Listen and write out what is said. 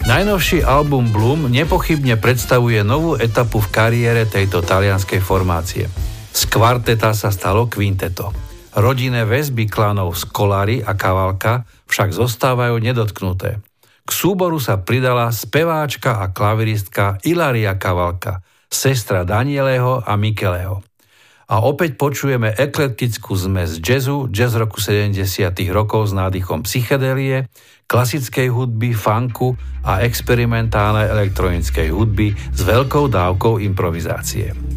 Najnovší album Bloom nepochybne predstavuje novú etapu v kariére tejto talianskej formácie. Z kvarteta sa stalo kvinteto. Rodinné väzby klanov Scolari a Cavalca však zostávajú nedotknuté. K súboru sa pridala speváčka a klaviristka Ilaria Cavalca, sestra Danieleho a Micheleho. A opäť počujeme eklektickú zmes jazzu, jazz roku 70. rokov s nádychom psychedelie, klasickej hudby, funku a experimentálnej elektronickej hudby s veľkou dávkou improvizácie.